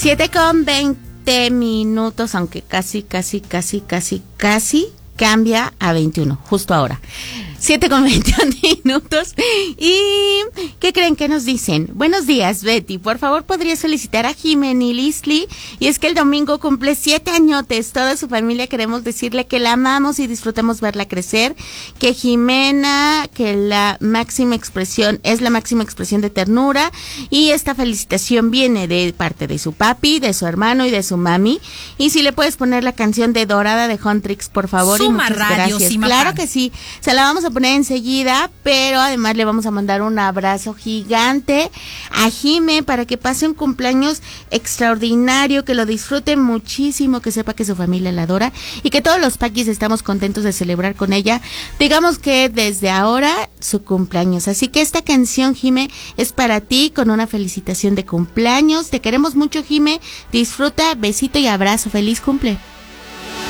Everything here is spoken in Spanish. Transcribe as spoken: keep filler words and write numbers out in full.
siete con veinte minutos, aunque casi, casi, casi, casi, casi cambia a veintiuno, justo ahora. siete con veintiún minutos. ¿Y qué creen que nos dicen? Buenos días, Betty. Por favor, ¿podrías felicitar a Jimena Lisli? Y es que el domingo cumple siete añotes. Toda su familia queremos decirle que la amamos y disfrutamos verla crecer. Que Jimena, que la máxima expresión, es la máxima expresión de ternura. Y esta felicitación viene de parte de su papi, de su hermano y de su mami. Y si le puedes poner la canción de Dorada de Huntrix, por favor. Suma y muchas radio, gracias. Sima Claro Pan. que sí. Se la vamos a poner enseguida, pero además le vamos a mandar un abrazo gigante a Jime para que pase un cumpleaños extraordinario, que lo disfrute muchísimo, que sepa que su familia la adora y que todos los paquis estamos contentos de celebrar con ella. Digamos que desde ahora su cumpleaños. Así que esta canción, Jime, es para ti con una felicitación de cumpleaños. Te queremos mucho, Jime. Disfruta, besito y abrazo. Feliz cumple.